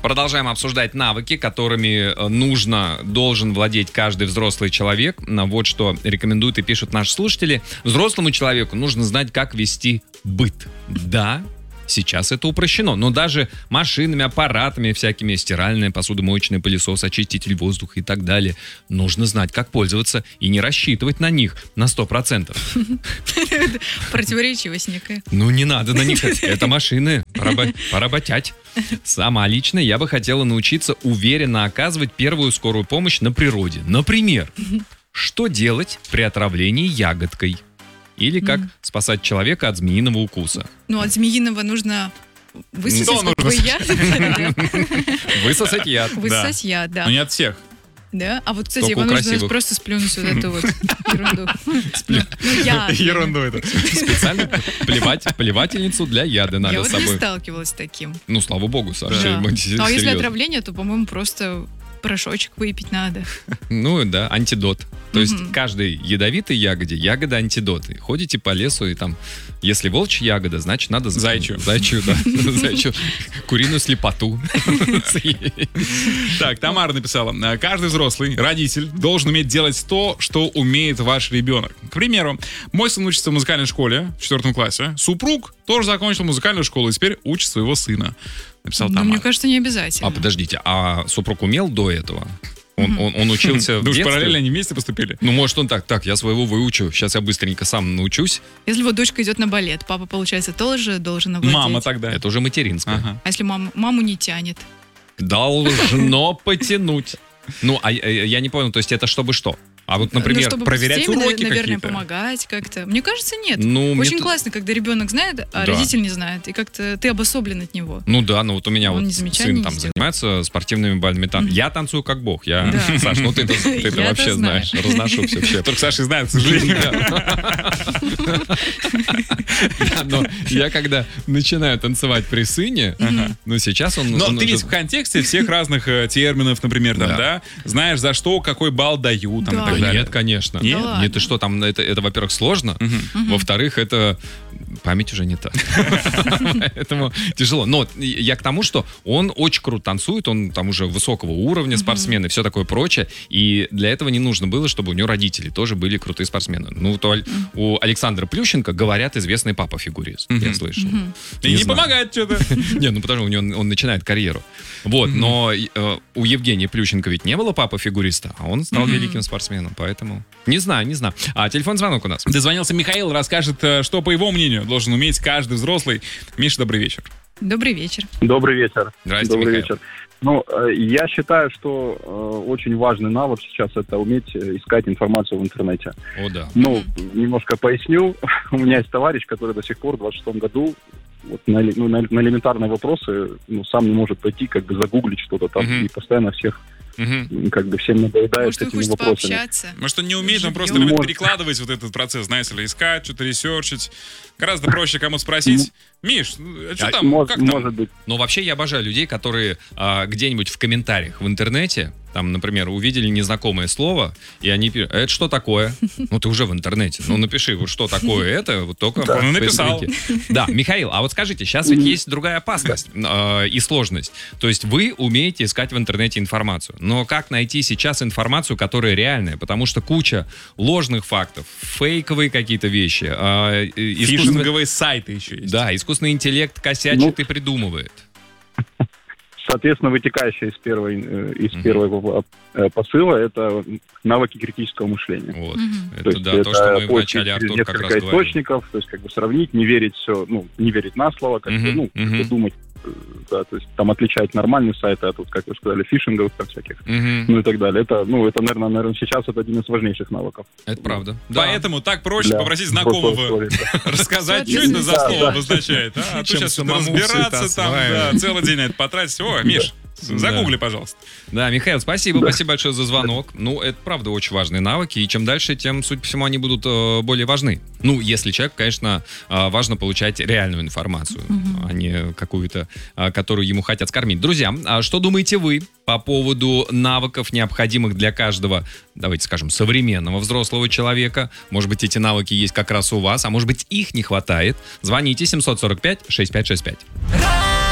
Продолжаем обсуждать навыки, которыми должен владеть каждый взрослый человек. Вот что рекомендуют и пишут наши слушатели. Взрослому человеку нужно знать, как вести быт. Да, сейчас это упрощено, но даже машинами, аппаратами всякими, стиральная, посудомоечный пылесос, очиститель воздуха и так далее, нужно знать, как пользоваться и не рассчитывать на них на 100%. Противоречивость некая. Ну, не надо на них. Это машины. Поработять. Сама лично я бы хотела научиться уверенно оказывать первую скорую помощь на природе. Например, что делать при отравлении ягодкой? Или как спасать человека от змеиного укуса? Ну, от змеиного нужно высосать какой яд. Высосать яд. Высосать яд, да. Но не от всех. Да? А вот, кстати, Только его у нужно красивых. просто сплюнуть вот эту вот ерунду. Ерунду это. Специально плевательницу для яда Я надо вот с не собой. сталкивалась с таким. Ну, слава богу, Саша. Да. мы Ну, а если серьезно. отравление, то, по-моему, просто порошочек выпить надо. Ну, да, антидот. То есть каждой ядовитой ягоде ягода антидот. И ходите по лесу, и там, если волчья ягода, значит, надо... Зайчью. Зайчью, да. Зайчью. Куриную слепоту. Так, Тамара написала. Каждый взрослый, родитель, должен уметь делать то, что умеет ваш ребенок. К примеру, мой сын учится в музыкальной школе в 4 классе. Супруг тоже закончил музыкальную школу и теперь учит своего сына. Написал Но Тамара. мне кажется, не обязательно. А подождите, а супруг умел до этого? Он учился в Думаешь, детстве? параллельно они вместе поступили? Ну, может, он так, я своего выучу, сейчас я быстренько сам научусь. Если вот дочка идет на балет, папа, получается, тоже должен овладеть. Мама тогда. Это уже материнское. Ага. А если маму не тянет? Должно потянуть. Ну, а я не понял, то есть это чтобы что? А вот, например, Ну, чтобы проверять в системе, уроки наверное, какие-то. помогать как-то. Мне кажется, нет. Ну, мне Очень тут- классно, когда ребенок знает, а Да. родитель не знает. И как-то ты обособлен от него. Ну да, ну вот у меня Он вот ни замечаний сын не там сделал. занимается спортивными бальными танцами. Я танцую как бог. Я, Да. Саш, ну ты-то Я-то вообще знаю. знаешь. Разношу все вообще. Только Саша знает, к сожалению. Да, но я когда начинаю танцевать при сыне, ну сейчас он... Но он ты уже- ведь в контексте всех разных терминов, например, там, Да. да? Знаешь, за что, какой балл дают, там, Да. и так Да далее. нет, конечно. Нет? Да ладно. Нет, ты что, там, это, во-первых, сложно, во-вторых, это память уже не та. Поэтому тяжело. Но я к тому, что он очень круто танцует, он там уже высокого уровня спортсмен и все такое прочее, и для этого не нужно было, чтобы у него родители тоже были крутые спортсмены. Ну, вот у Александра Плющенко, говорят, известный папа-фигурист, я слышал. И не знаю. помогает что-то. Не, ну потому что у него он начинает карьеру. Вот, но у Евгения Плющенко ведь не было папы-фигуриста, а он стал великим спортсменом, поэтому... Не знаю. А телефон звонок у нас. Дозвонился Михаил, расскажет, что, по его мнению, должен уметь каждый взрослый. Миша, добрый вечер. Добрый вечер. Добрый вечер. Здрасте, Добрый Михаил. вечер. Ну, я считаю, что очень важный навык сейчас это уметь искать информацию в интернете. О, да. Ну, немножко поясню. У меня есть товарищ, который до сих пор в 26-м году вот на элементарные вопросы сам не может пойти, как бы загуглить что-то там, Мгм. и постоянно всех, Мгм. как бы всем надоедает Может, он этими хочет вопросами. пообщаться. Может, он не умеет, он Живьем. просто любит Может. перекладывать вот этот процесс, знаете ли, искать, что-то ресерчить. Гораздо проще кому спросить. Миш, что там, как там? Может быть. Но вообще я обожаю людей, которые где-нибудь в комментариях в интернете, там, например, увидели незнакомое слово, и они пишут, это что такое? Ну, ты уже в интернете. Ну, напиши, вот что такое это, вот только в Он и написал. поисковике. Да, Михаил, а вот скажите, сейчас ведь есть другая опасность и сложность. То есть вы умеете искать в интернете информацию. Но как найти сейчас информацию, которая реальная? Потому что куча ложных фактов, фейковые какие-то вещи. Фишинговые сайты еще есть. Да, искусственный интеллект косячит и придумывает. Соответственно, вытекающее из первого посыла это навыки критического мышления. Вот. То Это есть да, то, что мы в поиск начале, через Артур, как несколько раз говорил. источников, то есть как бы сравнить, не верить все, не верить на слово, как бы, как бы думать, да, то есть там отличать нормальные сайты, а тут, как вы сказали, фишинговых там всяких, Мгм. ну и так далее. Это, наверное, сейчас это один из важнейших навыков. Это правда. Да. Поэтому так проще для попросить взрослого знакомого человека. рассказать, что это за Да, слово да. обозначает. А то Чем сейчас что-то самому всё это разбираться там, осваивать. да, целый день на это потратить. О, Миш, загугли, пожалуйста. Да, Михаил, спасибо большое за звонок. Ну, это правда очень важные навыки, и чем дальше, тем, судя по всему, они будут более важны. Ну, если человеку, конечно, важно получать реальную информацию, а не какую-то, которую ему хотят скормить. Друзья, а что думаете вы по поводу навыков, необходимых для каждого, давайте скажем, современного взрослого человека? Может быть, эти навыки есть как раз у вас, а может быть, их не хватает? Звоните 745-6565.